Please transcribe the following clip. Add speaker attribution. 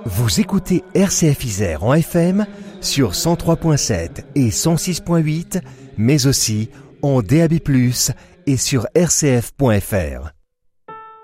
Speaker 1: Vous écoutez RCF Isère en FM sur 103.7 et 106.8, mais aussi en DAB+, et sur rcf.fr.